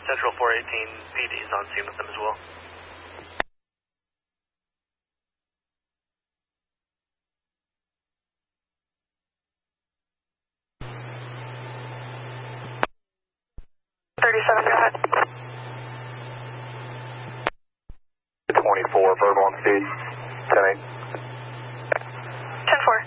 Central 418 PD is on scene with them as well. Go ahead. 24, verbal on speed, 10-8. 10-4.